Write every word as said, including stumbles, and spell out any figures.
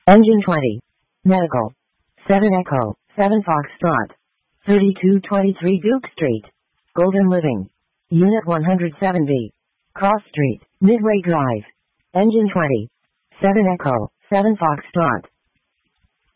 Engine twenty. Medical. seven Echo, seven Foxtrot. thirty-two twenty-three Duke Street. Golden Living. Unit one hundred seven B. Cross Street, Midway Drive. Engine twenty. seven Echo, seven Foxtrot.